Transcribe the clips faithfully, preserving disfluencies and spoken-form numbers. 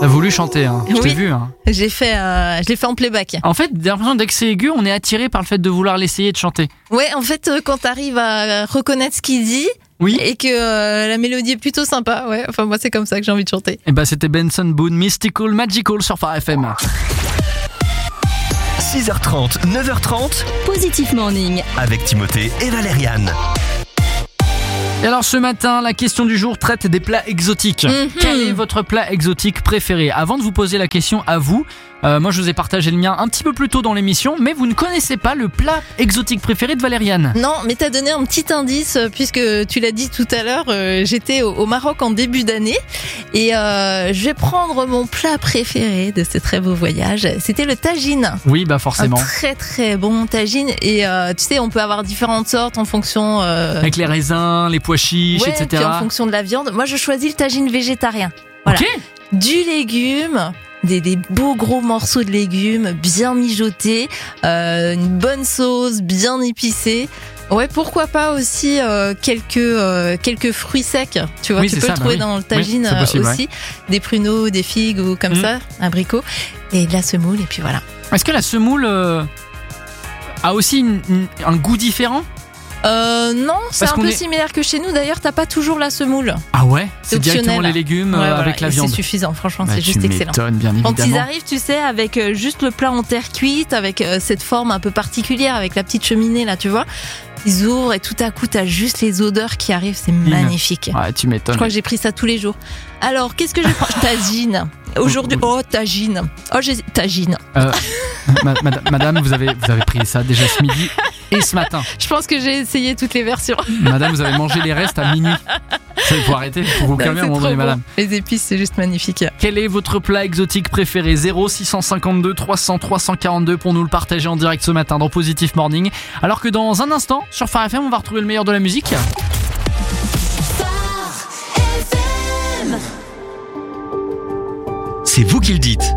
T'as voulu chanter, hein. Je Oui. t'ai vu. Hein. J'ai fait, euh, je l'ai fait en playback. En fait, j'ai l'impression dès que c'est aigu, on est attiré par le fait de vouloir l'essayer de chanter. Ouais, en fait, euh, quand t'arrives à reconnaître ce qu'il dit Oui. et que euh, la mélodie est plutôt sympa, ouais. Enfin, moi, c'est comme ça que j'ai envie de chanter. Et bah, c'était Benson Boone, Mystical Magical sur Phare F M. six heures trente, neuf heures trente, Positif Morning. avec Timothée et Valériane. Et alors ce matin, la question du jour traite des plats exotiques. Mhm. Quel est votre plat exotique préféré ? Avant de vous poser la question à vous, euh, moi je vous ai partagé le mien un petit peu plus tôt dans l'émission, mais vous ne connaissez pas le plat exotique préféré de Valériane. Non, mais t'as donné un petit indice euh, puisque tu l'as dit tout à l'heure. euh, J'étais au, au Maroc en début d'année et euh, je vais prendre mon plat préféré de ce très beau voyage. C'était le tagine. Oui, bah Un forcément. très très bon tagine et euh, tu sais, on peut avoir différentes sortes en fonction. Euh, Avec les raisins, les pois chiches, ouais, et puis en cetera. fonction de la viande. Moi, je choisis le tagine végétarien. Voilà. Ok. Du légume, des, des beaux gros morceaux de légumes bien mijotés, euh, une bonne sauce bien épicée. Ouais, pourquoi pas aussi euh, quelques euh, quelques fruits secs. Tu vois, Oui, tu c'est peux ça, le bah trouver oui. dans le tagine Oui, c'est euh, possible, aussi, des pruneaux, des figues ou comme Mm. ça, abricots et de la semoule et puis voilà. Est-ce que la semoule euh, a aussi une- une- un goût différent ? Euh, non, c'est Parce un qu'on peu est- similaire que chez nous. D'ailleurs, t'as pas toujours la semoule. Ah ouais ? C'est C'est directement optionnel. les légumes Ouais, euh, voilà, avec la et viande. c'est suffisant. Franchement, Bah, c'est juste tu excellent. m'étonnes, bien Quand évidemment. ils arrivent, tu sais, avec euh, juste le plat en terre cuite, avec euh, cette forme un peu particulière, avec la petite cheminée là, tu vois, ils ouvrent et tout à coup, t'as juste les odeurs qui arrivent, c'est magnifique. Ouais, tu Je m'étonnes. crois que j'ai pris ça tous les jours. Alors, qu'est-ce que je prends Tagine. Aujourd'hui, oh, tagine. Oh, j'ai tagine. Euh, ma- madame, madame, vous avez, vous avez pris ça déjà ce midi et ce matin. Je pense que j'ai essayé toutes les versions. Madame, vous avez mangé les restes à minuit. Il faut arrêter, il faut vous calmer à un C'est moment trop donné, bon. madame. Les épices, c'est juste magnifique. Quel est votre plat exotique préféré ? zéro six cent cinquante-deux trois cents trois cent quarante-deux pour nous le partager en direct ce matin dans Positif Morning. Alors que dans un instant, sur Phare F M, on va retrouver le meilleur de la musique. C'est vous qui le dites,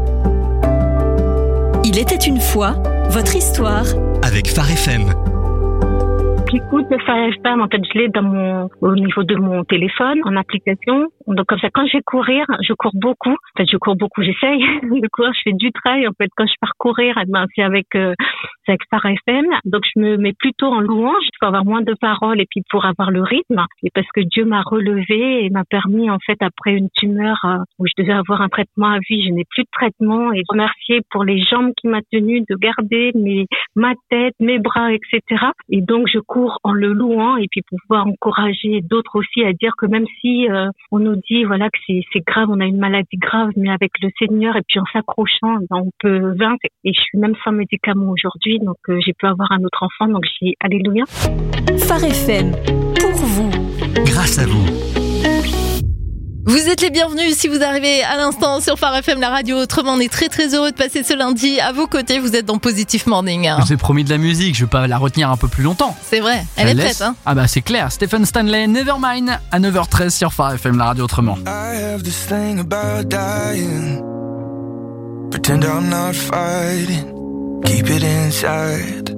Il était une fois, votre histoire. avec Phare F M. J'écoute le Phare F M, en fait, je l'ai dans mon, au niveau de mon téléphone, en application. Donc, comme ça, quand je vais courir, je cours beaucoup. En fait, je cours beaucoup, j'essaye de courir, je fais du trail. En fait, quand je pars courir, eh ben, c'est avec, euh, c'est avec Phare F M. Donc, je me mets plutôt en louange pour avoir moins de paroles et puis pour avoir le rythme. Et parce que Dieu m'a relevé et m'a permis, en fait, après une tumeur euh, où je devais avoir un traitement à vie, je n'ai plus de traitement, et remercier pour les jambes qui m'a tenu de garder mes, ma tête, mes bras, et cetera. Et donc, je cours en le louant et puis pour pouvoir encourager d'autres aussi à dire que même si euh, on nous dit voilà que c'est, c'est grave, on a une maladie grave, mais avec le Seigneur et puis en s'accrochant, ben, on peut vaincre. Et je suis même sans médicaments aujourd'hui, donc euh, j'ai pu avoir un autre enfant, donc j'ai alléluia. Phare F M, pour vous. Grâce à vous. Vous êtes les bienvenus si vous arrivez à l'instant sur Phare F M, la radio. Autrement, on est très très heureux de passer ce lundi à vos côtés. Vous êtes dans Positif Morning. Je vous ai promis de la musique, je vais pas la retenir un peu plus longtemps. C'est vrai, elle Je est laisse. prête. Hein. Ah bah c'est clair, Stephen Stanley, Nevermind à neuf heures treize sur Phare F M, la radio autrement. I have this thing about dying. Pretend I'm not fighting. Keep it inside.